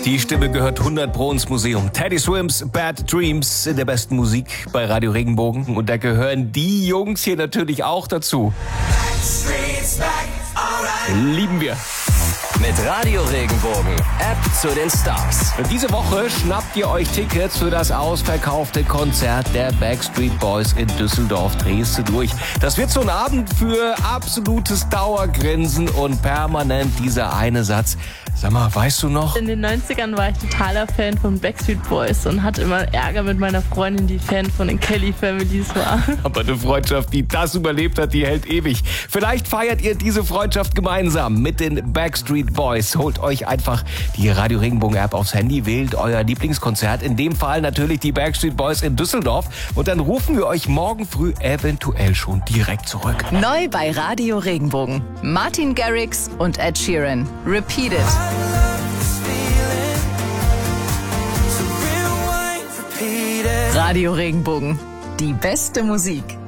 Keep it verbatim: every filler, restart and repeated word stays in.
Die Stimme gehört hundert Pro ins Museum. Teddy Swims Bad Dreams in der besten Musik bei Radio Regenbogen. Und da gehören die Jungs hier natürlich auch dazu. Lieben wir. Mit Radio Regenbogen, App zu den Stars. Und diese Woche schnappt ihr euch Tickets für das ausverkaufte Konzert der Backstreet Boys in Düsseldorf. Drehst du durch. Das wird so ein Abend für absolutes Dauergrinsen und permanent dieser eine Satz. Sag mal, weißt du noch? In den neunzigern war ich totaler Fan von Backstreet Boys und hatte immer Ärger mit meiner Freundin, die Fan von den Kelly Families war. Aber eine Freundschaft, die das überlebt hat, die hält ewig. Vielleicht feiert ihr diese Freundschaft gemeinsam mit den Backstreet Boys. Holt euch einfach die Radio Regenbogen App aufs Handy, wählt euer Lieblingskonzert. In dem Fall natürlich die Backstreet Boys in Düsseldorf. Und dann rufen wir euch morgen früh eventuell schon direkt zurück. Neu bei Radio Regenbogen. Martin Garrix und Ed Sheeran. Repeat It. Radio Regenbogen. Die beste Musik.